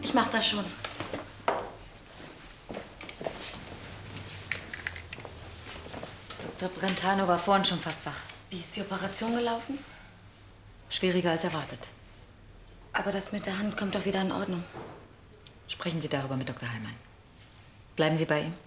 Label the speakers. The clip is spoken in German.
Speaker 1: Ich mach das schon.
Speaker 2: Dr. Brentano war vorhin schon fast wach.
Speaker 1: Wie ist die Operation gelaufen?
Speaker 2: Schwieriger als erwartet.
Speaker 1: Aber das mit der Hand kommt doch wieder in Ordnung.
Speaker 2: Sprechen Sie darüber mit Dr. Heilmann. Bleiben Sie bei ihm.